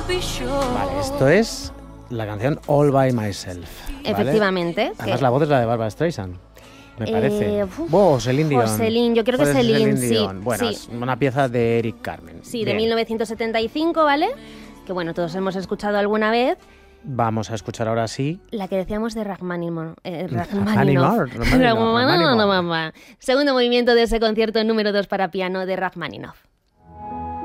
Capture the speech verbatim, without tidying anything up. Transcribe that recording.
Vale, esto es la canción All by Myself. ¿Vale? Efectivamente. Además que... la voz es la de Barbra Streisand. Me parece. Eh, uf, oh, Celine Dion. Celine, yo creo que Puede ser Celine, Celine sí. Dion. Bueno, sí. es una pieza de Eric Carmen. Sí, Bien. de mil novecientos setenta y cinco, ¿vale? Que bueno, todos hemos escuchado alguna vez. Vamos a escuchar ahora sí. La que decíamos de Rachmaninoff. Eh, Rachmaninoff. Rachmaninoff. Segundo movimiento de ese concierto número dos para piano de Rachmaninoff.